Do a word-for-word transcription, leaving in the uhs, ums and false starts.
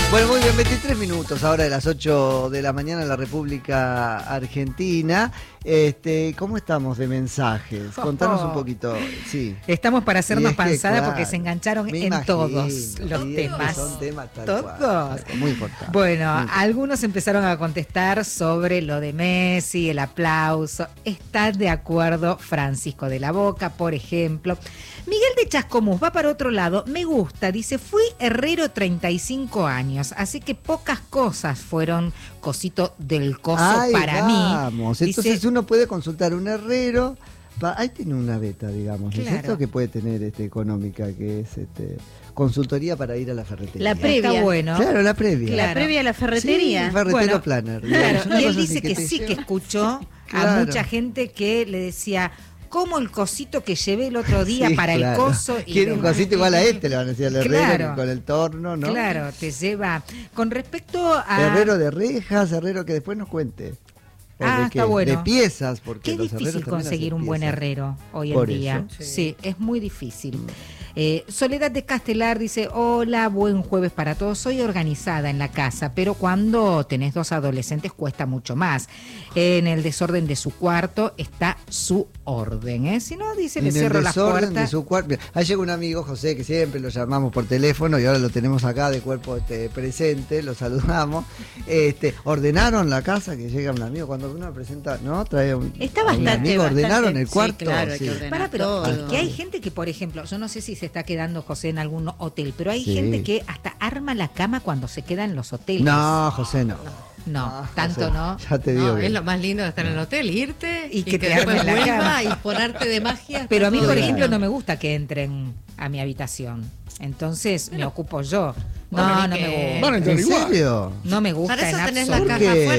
Bueno, muy bien, veintitrés minutos ahora de las ocho de la mañana en la República Argentina. Este, ¿cómo estamos de mensajes? Contanos un poquito, sí. Estamos para hacernos Y es que, panzada claro, porque se engancharon me en imagino, todos los sí, temas. son temas tal Todos. cual, muy importantes. Bueno, Muy algunos empezaron a contestar sobre lo de Messi, el aplauso. Está de acuerdo Francisco de la Boca, por ejemplo. Miguel de Chascomús va para otro lado. Me gusta, dice, fui herrero treinta y cinco años, así que pocas cosas fueron cosito del coso Ahí para vamos. mí. Entonces Dice, uno puede consultar un herrero. Pa- ahí tiene una beta, digamos, ¿no es Claro. cierto? Que puede tener este, económica, que es este, consultoría para ir a la ferretería. La previa. está bueno. Claro, la previa. Claro. La previa a la ferretería. Sí, ferretero Bueno, planner. digamos, Claro, una y él cosa así dice que te sí, lleva- que escuchó Claro. a mucha gente que le decía, ¿cómo el cosito que llevé el otro día Sí, para claro. el coso? Y Quiere un demás. cosito igual a este, le van a decir al herrero, Claro. que con el torno, ¿no? Claro, te lleva. Con respecto a... Herrero de rejas, herrero que después nos cuente. ¿O Ah, de está qué? bueno. De piezas, porque Qué los herreros difícil también conseguir hacen un buen piezas. herrero hoy Por en día. eso. Sí. sí, es muy difícil. Eh, Soledad de Castelar dice, hola, buen jueves para todos. Soy organizada en la casa, pero cuando tenés dos adolescentes cuesta mucho más. En el desorden de su cuarto está su orden, ¿eh? Si no, dice, le En el cierro las desorden puertas. de su cuarto. Ahí llega un amigo, José, que siempre lo llamamos por teléfono y ahora lo tenemos acá de cuerpo este, presente, lo saludamos. Este, ordenaron la casa, que llega un amigo, cuando uno presenta, ¿no? Trae un, Está a un bastante, amigo, ordenaron bastante- el sí, cuarto. claro, hay Sí. que ordenar. Para, pero todo. es que hay gente que, por ejemplo, yo no sé si se está quedando José en algún hotel, pero hay Sí. gente que hasta arma la cama cuando se queda en los hoteles. No, José, no. No, Ah, tanto José, no. Ya te digo No, que- es lo más lindo de estar en el hotel, irte Y y, que que, te armen después la vuelva cama. y ponerte de magia. Pero a mí, por Claro. ejemplo, no me gusta que entren a mi habitación. Entonces me ocupo yo. Bueno, No, ni no que- me Van gusta. a entrar ¿En igual. serio? No me gusta Para eso en tenés la absoluto. caja ¿Por qué? afuera.